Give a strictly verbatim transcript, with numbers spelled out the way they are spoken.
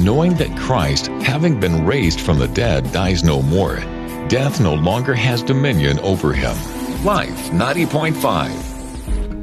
knowing that Christ, having been raised from the dead, dies no more. Death no longer has dominion over him. Life ninety point five.